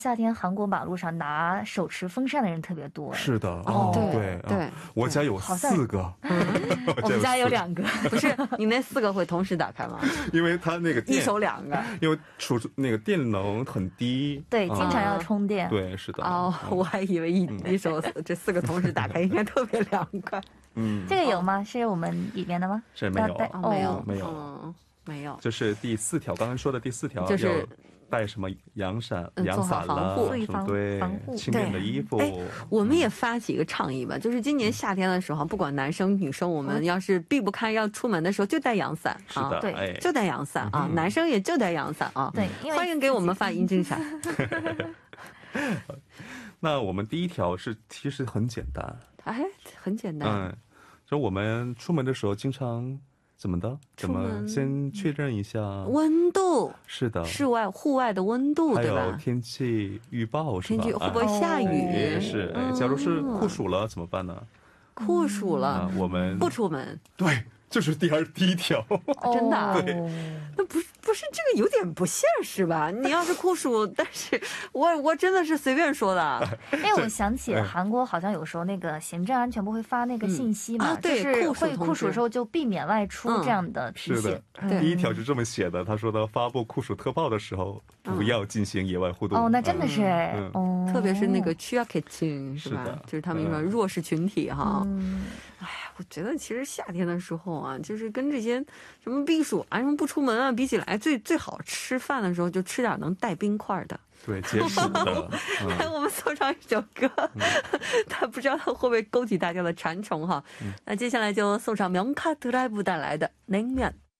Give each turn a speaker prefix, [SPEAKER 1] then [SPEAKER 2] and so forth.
[SPEAKER 1] 夏天韩国马路上拿手持风扇的人特别多。
[SPEAKER 2] 是的，
[SPEAKER 1] 哦
[SPEAKER 3] 对，
[SPEAKER 2] 我家有4个，
[SPEAKER 1] 我们家有2个。
[SPEAKER 3] 不是你那4个会同时打开吗？
[SPEAKER 2] 因为它那个
[SPEAKER 3] 一手2个，
[SPEAKER 2] 因为那个电能很低，
[SPEAKER 1] 对，经常要充电。
[SPEAKER 2] 对，是的。
[SPEAKER 3] 哦，我还以为一手这4个同时打开应该特别凉快。
[SPEAKER 1] 这个有吗？是我们里面的吗？
[SPEAKER 2] 是没有，
[SPEAKER 3] 没有。
[SPEAKER 2] 就是第4条，刚刚说的第4条，
[SPEAKER 3] 就是
[SPEAKER 2] 带什么阳伞了，对，轻便的衣服。
[SPEAKER 3] 我们也发起一个倡议吧，就是今年夏天的时候，不管男生女生，我们要是避不开要出门的时候，就带阳伞啊，
[SPEAKER 1] 对，
[SPEAKER 3] 就带阳伞啊，男生也就带阳伞啊，
[SPEAKER 1] 对，
[SPEAKER 3] 欢迎给我们发银针伞。
[SPEAKER 2] 那我们第1条是其实很简单，
[SPEAKER 3] 很简单，
[SPEAKER 2] 就我们出门的时候经常怎么先确认一下
[SPEAKER 3] 温度，
[SPEAKER 2] 是的，
[SPEAKER 3] 户外的温度，对吧？
[SPEAKER 2] 还有天气预报，是吧？
[SPEAKER 3] 天气会不会下雨？
[SPEAKER 2] 是，假如是酷暑了怎么办呢？
[SPEAKER 3] 酷暑了，
[SPEAKER 2] 我们
[SPEAKER 3] 不出门。
[SPEAKER 2] 对，就是第1条，
[SPEAKER 3] 真的。
[SPEAKER 2] 对，
[SPEAKER 3] 那不是这个有点不现实吧？你要是酷暑，但是我真的是随便说的。
[SPEAKER 1] 因为我想起韩国好像有时候那个行政安全部会发那个信息嘛，就是会酷暑的时候就避免外出这样的提醒。
[SPEAKER 2] 是的，第1条是这么写的，他说的发布酷暑特报的时时候不要进行野外互动。
[SPEAKER 1] 哦，那真的是
[SPEAKER 3] 特别是那个취약계층是吧？就是他们说弱势群体哈。哎呀，我觉得其实夏天的时候啊，就是跟这些什么避暑啊、什么不出门啊比起来，最好吃饭的时候就吃点能带冰块的。
[SPEAKER 2] 对，解暑的。
[SPEAKER 3] 来，我们送上一首歌，他不知道他会不会勾起大家的馋虫哈。那接下来就送上명카드라이브带来的냉면。